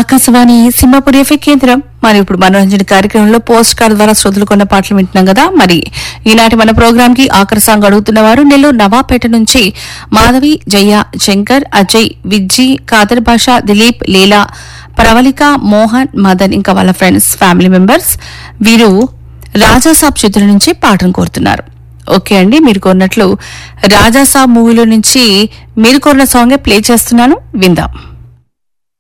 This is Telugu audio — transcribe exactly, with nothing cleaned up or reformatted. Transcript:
ఆకాశవాణి సింహపురి ఎఫ్ఎం కేంద్రం. మరి ఇప్పుడు మనోరంజన కార్యక్రమంలో పోస్ట్ కార్డ్ ద్వారా శ్రోతలు కొన్న పాటలు వింటున్నాం కదా. మరి ఈనాటి మన ప్రోగ్రామ్ కి ఆఖరి సాంగ్ అడుగుతున్న వారు నెల్లూరు నవాపేట నుంచి మాధవి, జయ, శంకర్, అజయ్, విజ్జి, కాదర్ భాష, దిలీప్, లీలా, ప్రవళిక, మోహన్, మదన్ ఇంకా వాళ్ళ ఫ్రెండ్స్, ఫ్యామిలీ మెంబర్స్. వీరు రాజాసాబ్ చిత్రం నుంచి పాటను కోరుతున్నారు. ఓకే అండి, మీరు కోరినట్లు రాజాసాబ్ మూవీలో నుంచి మీరు కోరిన సాంగే ప్లే చేస్తున్నాను, విందాం.